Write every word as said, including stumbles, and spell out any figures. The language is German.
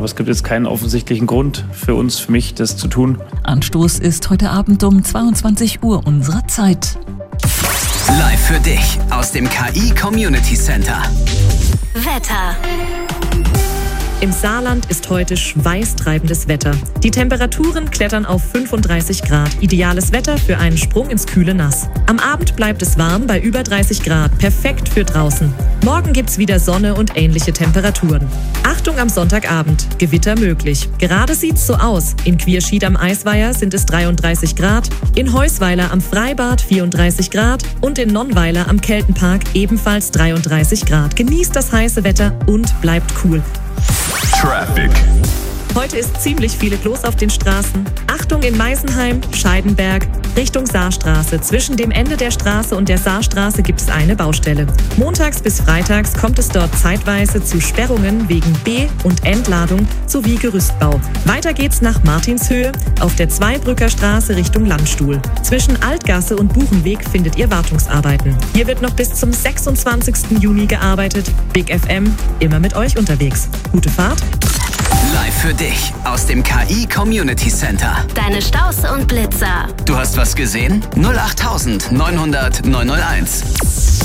Aber es gibt jetzt keinen offensichtlichen Grund für uns, für mich, das zu tun. Anstoß ist heute Abend um zweiundzwanzig Uhr unserer Zeit. Live für dich aus dem K I Community Center. Wetter. Im Saarland ist heute schweißtreibendes Wetter. Die Temperaturen klettern auf fünfunddreißig Grad. Ideales Wetter für einen Sprung ins kühle Nass. Am Abend bleibt es warm bei über dreißig Grad. Perfekt für draußen. Morgen gibt's wieder Sonne und ähnliche Temperaturen. Achtung am Sonntagabend. Gewitter möglich. Gerade sieht's so aus. In Quierschied am Eisweiher sind es dreiunddreißig Grad, in Heusweiler am Freibad vierunddreißig Grad und in Nonnweiler am Keltenpark ebenfalls dreiunddreißig Grad. Genießt das heiße Wetter und bleibt cool. Traffic. Heute ist ziemlich viel los auf den Straßen. Achtung in Meisenheim, Scheidenberg, Richtung Saarstraße. Zwischen dem Ende der Straße und der Saarstraße gibt es eine Baustelle. Montags bis freitags kommt es dort zeitweise zu Sperrungen wegen B- und Entladung sowie Gerüstbau. Weiter geht's nach Martinshöhe auf der Zweibrücker Straße Richtung Landstuhl. Zwischen Altgasse und Buchenweg findet ihr Wartungsarbeiten. Hier wird noch bis zum sechsundzwanzigsten Juni gearbeitet. Big F M, immer mit euch unterwegs. Gute Fahrt. Live für dich aus dem K I Community Center. Deine Staus und Blitzer. Du hast was gesehen? null acht neunhundert neunhunderteins.